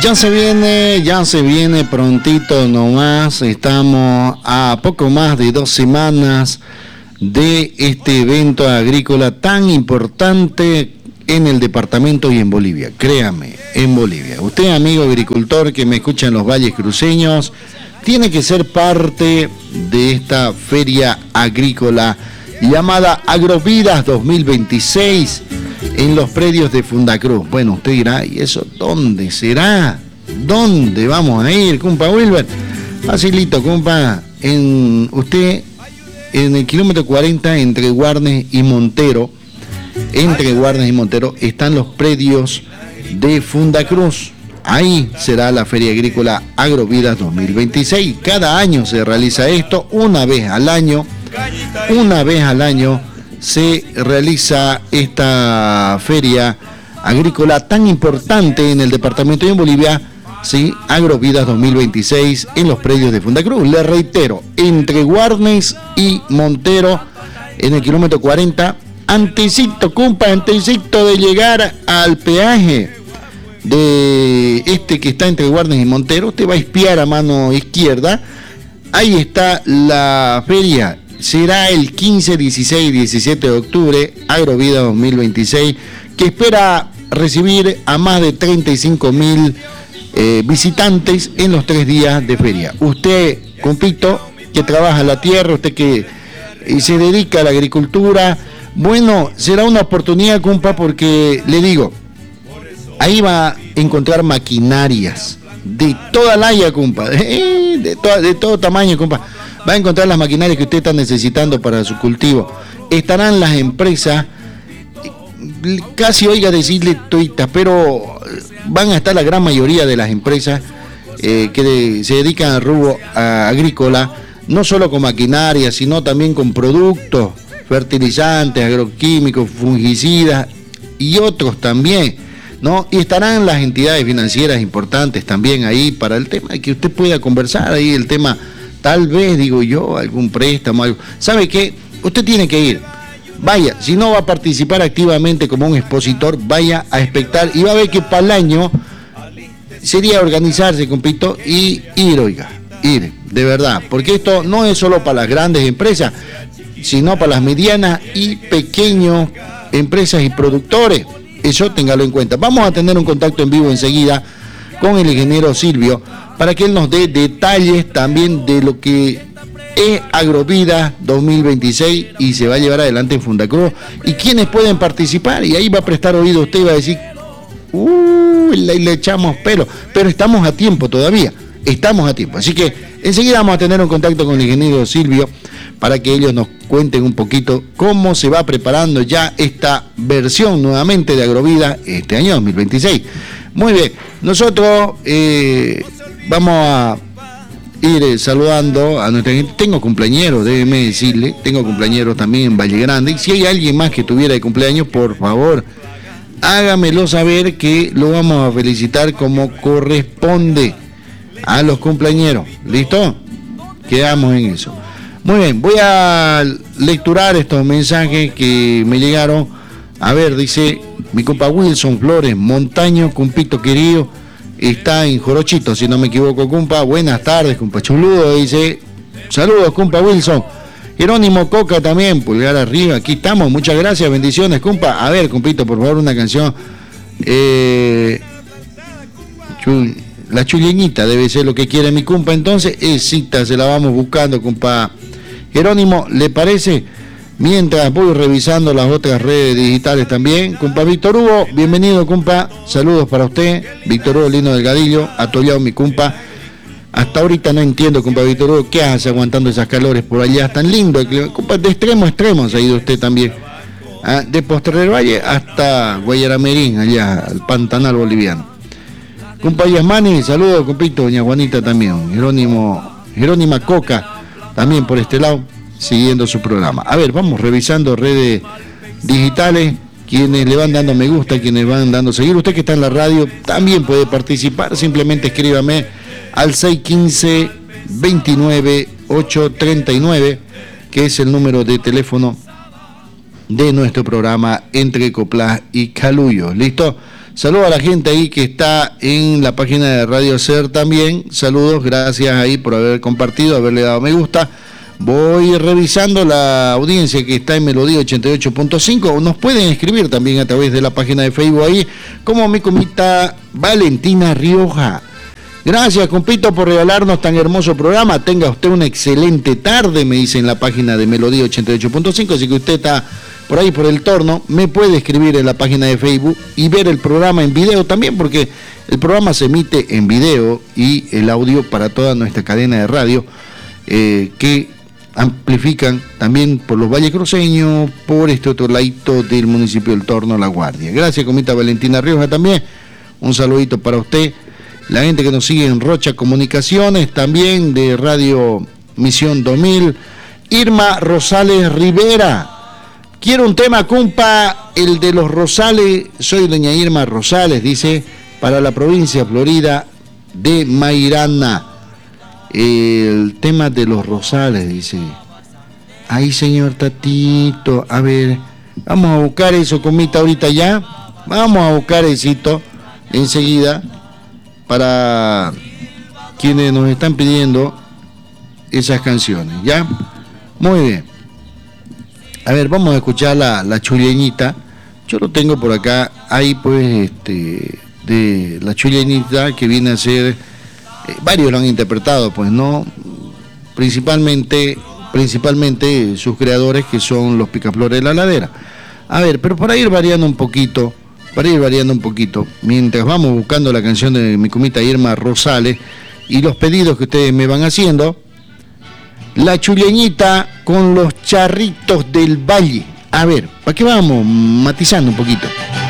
Ya se viene prontito nomás. Estamos a poco más de 2 semanas de este evento agrícola tan importante en el departamento y en Bolivia. Créame, en Bolivia. Usted, amigo agricultor que me escucha en los valles cruceños, tiene que ser parte de esta feria agrícola llamada Agrovidas 2026 en los predios de Fundacruz. Bueno, usted dirá, ¿y eso dónde será? ¿Dónde vamos a ir, compa Wilber? Facilito, compa. Usted en el kilómetro 40 entre Guarnes y Montero, están los predios de Fundacruz. Ahí será la Feria Agrícola Agrovidas 2026. Cada año se realiza esto, una vez al año se realiza esta feria agrícola tan importante en el departamento y en Bolivia, ¿sí? Agrovidas 2026 en los predios de Fundacruz. Le reitero, entre Guarnes y Montero, en el kilómetro 40, antecito de llegar al peaje de que está entre Guarnes y Montero. Usted va a espiar a mano izquierda, ahí está la feria. Será el 15, 16 y 17 de octubre, Agrovida 2026, que espera recibir a más de 35.000 visitantes en los 3 días de feria. Usted, compito, que trabaja la tierra, usted que se dedica a la agricultura, bueno, será una oportunidad, compa, porque le digo, ahí va a encontrar maquinarias de toda la haya, compa, de todo tamaño, compa. Va a encontrar las maquinarias que usted está necesitando para su cultivo. Estarán las empresas, casi oiga decirle tuitas, pero van a estar la gran mayoría de las empresas que se dedican al rubro agrícola, no solo con maquinaria, sino también con productos, fertilizantes, agroquímicos, fungicidas y otros también, ¿no? Y estarán las entidades financieras importantes también ahí para el tema que usted pueda conversar ahí, el tema. Tal vez, digo yo, algún préstamo, algo. ¿Sabe qué? Usted tiene que ir. Vaya, si no va a participar activamente como un expositor, vaya a expectar y va a ver que para el año sería organizarse, compito, y ir, de verdad. Porque esto no es solo para las grandes empresas, sino para las medianas y pequeñas empresas y productores. Eso téngalo en cuenta. Vamos a tener un contacto en vivo enseguida con el ingeniero Silvio, para que él nos dé detalles también de lo que es Agrovidas 2026 y se va a llevar adelante en Fundacruz y quiénes pueden participar, y ahí va a prestar oído usted y va a decir, le echamos pelo, pero estamos a tiempo todavía, así que enseguida vamos a tener un contacto con el ingeniero Silvio para que ellos nos cuenten un poquito cómo se va preparando ya esta versión nuevamente de Agrovidas este año 2026. Muy bien, nosotros vamos a ir saludando a nuestra gente. Tengo cumpleañeros, déjeme decirle, tengo cumpleañeros también en Valle Grande. Y si hay alguien más que tuviera de cumpleaños, por favor, hágamelo saber que lo vamos a felicitar como corresponde a los cumpleañeros. ¿Listo? Quedamos en eso. Muy bien, voy a lecturar estos mensajes que me llegaron. A ver, dice mi compa Wilson Flores Montaño, compito querido, está en Jorochito, si no me equivoco, compa. Buenas tardes, compa Chuludo, dice. Saludos, compa Wilson. Jerónimo Coca también, pulgar arriba, aquí estamos, muchas gracias, bendiciones, compa. A ver, compito, por favor, una canción. La chuleñita debe ser lo que quiere mi compa, entonces, cita, se la vamos buscando, compa Jerónimo, ¿le parece? Mientras voy revisando las otras redes digitales también. Compa Víctor Hugo, bienvenido, compa. Saludos para usted. Víctor Hugo Lino Delgadillo, atollado mi compa. Hasta ahorita no entiendo, compa Víctor Hugo, ¿qué hace aguantando esas calores por allá? Tan lindo. Compa, de extremo a extremo se ha ido usted también. De Posterrer Valle hasta Guayaramerín, allá, al Pantanal boliviano. Compa Yasmani, saludos, compito. Doña Juanita también. Jerónima Coca, también por este lado, siguiendo su programa. A ver, vamos revisando redes digitales, quienes le van dando me gusta, quienes van dando seguir. Usted que está en la radio también puede participar, simplemente escríbame al 615-29-839, que es el número de teléfono de nuestro programa Entre Coplas y Caluyo. ¿Listo? Saludos a la gente ahí que está en la página de Radio Ser también. Saludos, gracias ahí por haber compartido, haberle dado me gusta. Voy revisando la audiencia que está en Melodía 88.5. Nos pueden escribir también a través de la página de Facebook ahí, como mi comita Valentina Rioja. Gracias, compito, por regalarnos tan hermoso programa. Tenga usted una excelente tarde, me dice en la página de Melodía 88.5. Así que usted está por ahí por el torno, me puede escribir en la página de Facebook y ver el programa en video también, porque el programa se emite en video y el audio para toda nuestra cadena de radio que amplifican también por los valles cruceños, por este otro ladito del municipio del Torno, La Guardia. Gracias, comita Valentina Rioja, también un saludito para usted. La gente que nos sigue en Rocha Comunicaciones, también de Radio Misión 2000. Irma Rosales Rivera, quiero un tema, compa, el de los Rosales. Soy doña Irma Rosales, dice, para la provincia Florida de Mairana. El tema de los Rosales, dice. Ay, señor Tatito, a ver, vamos a buscar eso, comita, ahorita ya. Vamos a buscar eso enseguida para quienes nos están pidiendo esas canciones, ¿ya? Muy bien. A ver, vamos a escuchar la chuleñita. Yo lo tengo por acá, ahí pues, de la chuleñita, que viene a ser, varios lo han interpretado, pues, ¿no? Principalmente sus creadores, que son los Picaflores de la Ladera. A ver, pero para ir variando un poquito, mientras vamos buscando la canción de mi comita Irma Rosales y los pedidos que ustedes me van haciendo, la chuleñita con los Charritos del Valle. A ver, ¿para qué vamos matizando un poquito?